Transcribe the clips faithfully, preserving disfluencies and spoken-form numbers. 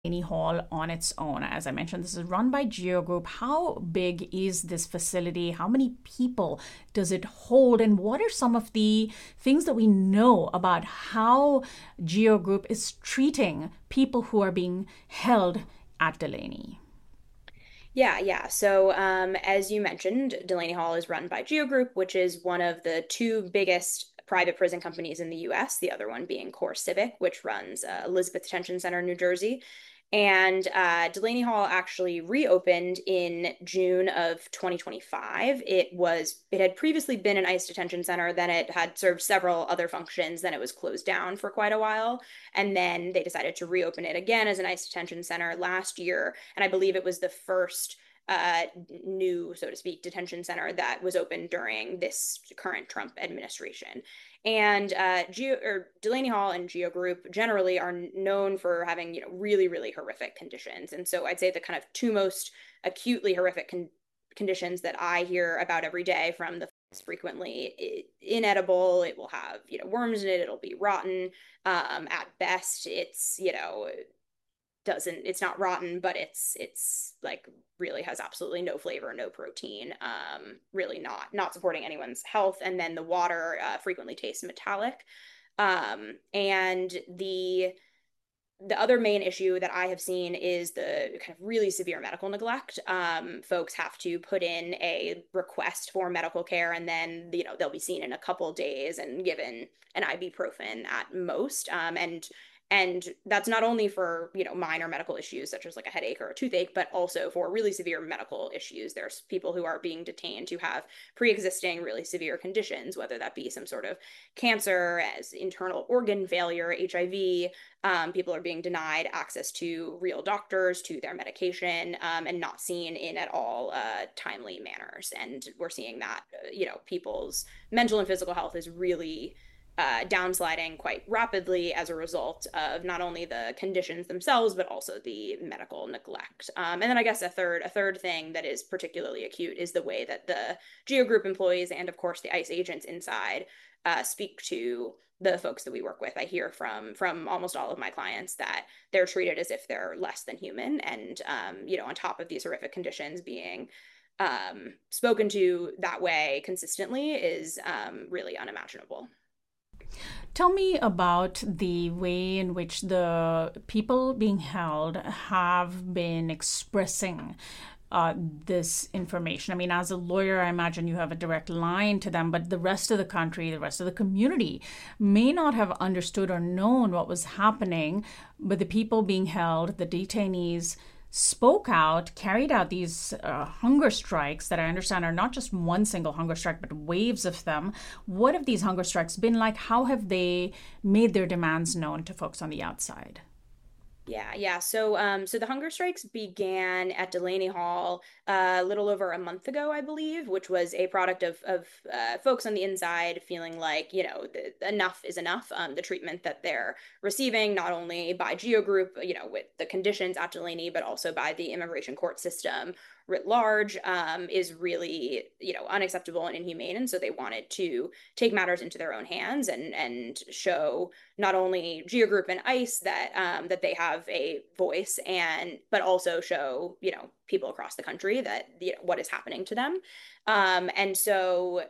Delaney Hall on its own. As I mentioned, this is run by Geo Group. How big is this facility? How many people does it hold? And what are some of the things that we know about how Geo Group is treating people who are being held at Delaney? Yeah, yeah. So, um, as you mentioned, Delaney Hall is run by Geo Group, which is one of the two biggest private prison companies in the U S, the other one being Core Civic, which runs uh, Elizabeth Detention Center in New Jersey. And uh, Delaney Hall actually reopened in June of twenty twenty-five. It was it had previously been an ICE detention center, then it had served several other functions, then it was closed down for quite a while, and then they decided to reopen it again as an ICE detention center last year. And I believe it was the first uh, new, so to speak, detention center that was opened during this current Trump administration. And uh, Geo or Delaney Hall and Geo Group generally are known for having, you know, really, really horrific conditions. And so I'd say the kind of two most acutely horrific con conditions that I hear about every day from the frequently inedible. It will have, you know, worms in it. It'll be rotten. Um, at best, it's, you know, doesn't it's not rotten, but it's it's like really has absolutely no flavor, no protein, um really not not supporting anyone's health. And then the water uh, frequently tastes metallic. Um and the the other main issue that I have seen is the kind of really severe medical neglect. Um, folks have to put in a request for medical care, and then you know they'll be seen in a couple days and given an ibuprofen at most. Um, and and that's not only for you know minor medical issues such as like a headache or a toothache, but also for really severe medical issues. There's people who are being detained who have pre-existing really severe conditions, whether that be some sort of cancer, as internal organ failure, H I V. Um, people are being denied access to real doctors, to their medication, um, and not seen in at all uh, timely manners. And we're seeing that, uh, you know, people's mental and physical health is really uh, downsliding quite rapidly as a result of not only the conditions themselves, but also the medical neglect. Um, and then I guess a third, a third thing that is particularly acute is the way that the Geo Group employees and, of course, the ICE agents inside uh, speak to the folks that we work with. I hear from from almost all of my clients that they're treated as if they're less than human, and um, you know, on top of these horrific conditions, being um, spoken to that way consistently is um, really unimaginable. Tell me about the way in which the people being held have been expressing uh, this information. I mean, as a lawyer, I imagine you have a direct line to them, but the rest of the country, the rest of the community may not have understood or known what was happening. But the people being held, the detainees, spoke out, carried out these uh, hunger strikes that I understand are not just one single hunger strike, but waves of them. What have these hunger strikes been like? How have they made their demands known to folks on the outside? Yeah, yeah. So, um, so the hunger strikes began at Delaney Hall uh, a little over a month ago, I believe, which was a product of of uh, folks on the inside feeling like, you know, the, enough is enough. Um, the treatment that they're receiving, not only by Geo Group, you know, with the conditions at Delaney, but also by the immigration court system writ large, um, is really, you know, unacceptable and inhumane. And so they wanted to take matters into their own hands and and show not only Geo Group and ICE that um, that they have a voice, and but also show you know people across the country that you know, what is happening to them. Um, and so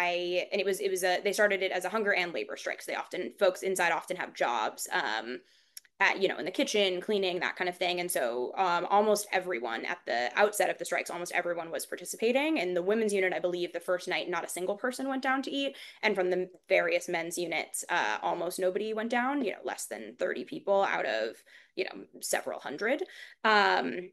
I and it was it was a they started it as a hunger and labor strikes. They often folks inside often have jobs. Um, at, you know, in the kitchen, cleaning, that kind of thing. And so um, almost everyone at the outset of the strikes, almost everyone was participating. In the women's unit, I believe the first night, not a single person went down to eat. And from the various men's units, uh, almost nobody went down, you know, less than thirty people out of, you know, several hundred. Um,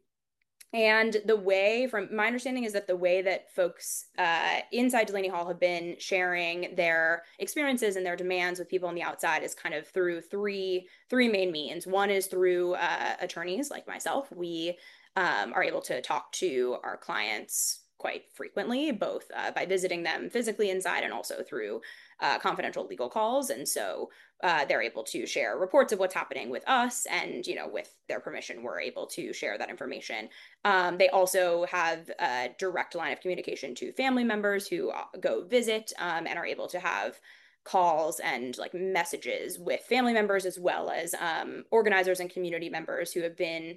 and the way, from my understanding, is that the way that folks uh, inside Delaney Hall have been sharing their experiences and their demands with people on the outside is kind of through three three main means. One is through uh, attorneys like myself. We um, are able to talk to our clients quite frequently, both uh, by visiting them physically inside and also through uh, confidential legal calls. And so uh, they're able to share reports of what's happening with us, and you know, with their permission, we're able to share that information. Um, they also have a direct line of communication to family members who uh, go visit um, and are able to have calls and like messages with family members as well as um, organizers and community members who have been